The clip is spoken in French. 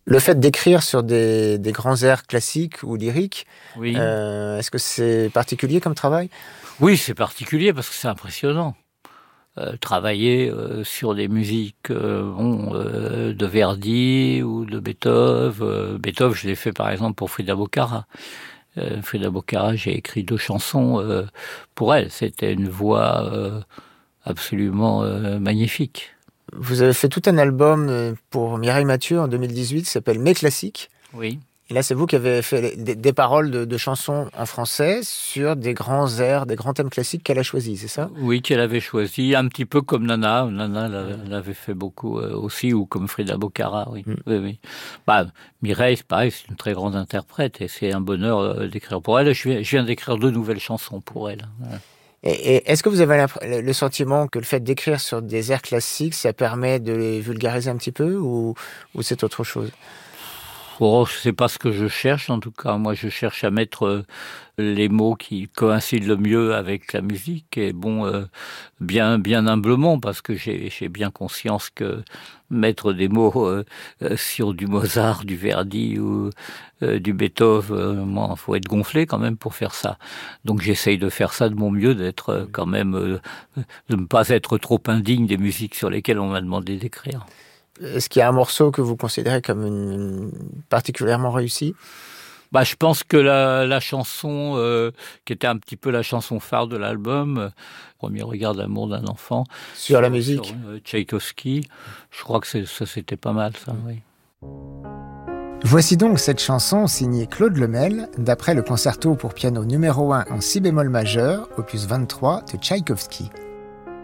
Le fait d'écrire sur des grands airs classiques ou lyriques, Oui. Est-ce que c'est particulier comme travail? Oui, c'est particulier parce que c'est impressionnant. Travailler sur des musiques de Verdi ou de Beethoven. Beethoven, je l'ai fait par exemple pour Frida Boccara. Frida Boccara, j'ai écrit 2 chansons pour elle. C'était une voix absolument magnifique. Vous avez fait tout un album pour Mireille Mathieu en 2018, qui s'appelle Mes classiques. Oui. Et là, c'est vous qui avez fait des paroles de chansons en français sur des grands airs, des grands thèmes classiques qu'elle a choisis, c'est ça? Oui, qu'elle avait choisi, un petit peu comme Nana. Nana l'avait fait beaucoup aussi, ou comme Frida Boccara, oui. Oui, oui. Bah, Mireille, c'est pareil, c'est une très grande interprète et c'est un bonheur d'écrire pour elle. Je viens d'écrire 2 nouvelles chansons pour elle. Et est-ce que vous avez le sentiment que le fait d'écrire sur des airs classiques, ça permet de les vulgariser un petit peu ou c'est autre chose? Oh, c'est pas ce que je cherche, en tout cas. Moi, je cherche à mettre les mots qui coïncident le mieux avec la musique. Et bon, bien humblement, parce que j'ai bien conscience que mettre des mots sur du Mozart, du Verdi ou du Beethoven, faut être gonflé quand même pour faire ça. Donc j'essaye de faire ça de mon mieux, d'être quand même, de ne pas être trop indigne des musiques sur lesquelles on m'a demandé d'écrire. Est-ce qu'il y a un morceau que vous considérez comme une particulièrement réussi? Bah, je pense que la chanson qui était un petit peu la chanson phare de l'album, Premier regard d'amour d'un enfant, Sur la musique? sur Tchaïkovski, je crois que ça c'était pas mal, ça, oui. Voici donc cette chanson signée Claude Lemel, d'après le concerto pour piano numéro 1 en si bémol majeur, opus 23 de Tchaïkovski.